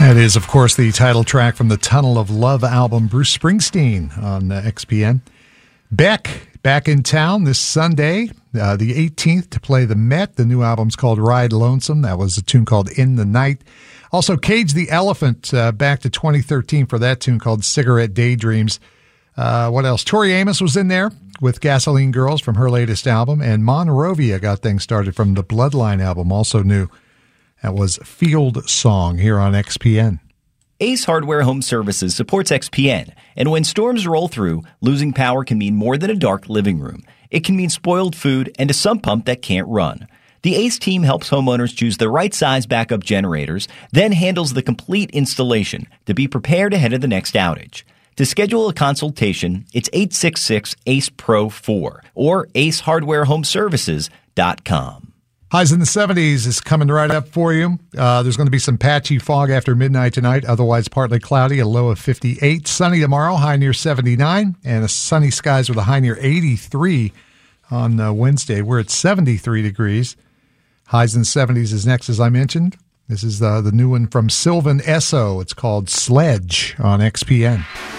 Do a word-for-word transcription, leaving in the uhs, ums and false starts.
That is, of course, the title track from the Tunnel of Love album, Bruce Springsteen on uh, X P N. Beck, back in town this Sunday, uh, the eighteenth, to play the Met. The new album's called Ride Lonesome. That was a tune called In the Night. Also, Cage the Elephant, uh, back to twenty thirteen for that tune called Cigarette Daydreams. Uh, what else? Tori Amos was in there with Gasoline Girls from her latest album, and Monrovia got things started from the Bloodline album, also new. That was Field Song here on X P N. Ace Hardware Home Services supports X P N, and when storms roll through, losing power can mean more than a dark living room. It can mean spoiled food and a sump pump that can't run. The Ace team helps homeowners choose the right size backup generators, then handles the complete installation to be prepared ahead of the next outage. To schedule a consultation, it's eight six six, A C E, P R O four or ace hardware home services dot com. Highs in the seventies is coming right up for you. Uh, there's going to be some patchy fog after midnight tonight, otherwise partly cloudy, a low of fifty-eight. Sunny tomorrow, high near seventy-nine, and a sunny skies with a high near eighty-three on uh, Wednesday. We're at seventy-three degrees. Highs in the seventies is next, as I mentioned. This is uh, the new one from Sylvan Esso. It's called Sledge on X P N.